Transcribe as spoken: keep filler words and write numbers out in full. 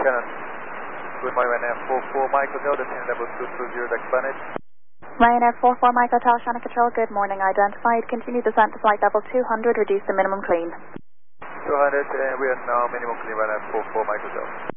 Canon. Good morning, Ryanair four four Mike Hotel, descending level two two zero, deck Spanish. Ryanair four four Mike Hotel, Shannon Control, good morning, identified. Continue descent to flight level two hundred, reduce the minimum clean. two hundred, uh, we are now minimum clean, Ryanair four four Mike Hotel.